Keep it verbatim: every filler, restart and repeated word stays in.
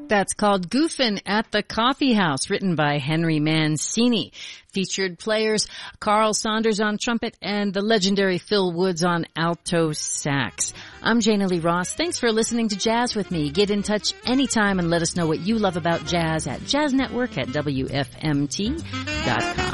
that's called Goofin' at the Coffee House, written by Henry Mancini. Featured players Carl Saunders on trumpet and the legendary Phil Woods on alto sax. I'm Jana Lee Ross. Thanks for listening to Jazz with me. Get in touch anytime and let us know what you love about jazz at jazz network at W F M T dot com.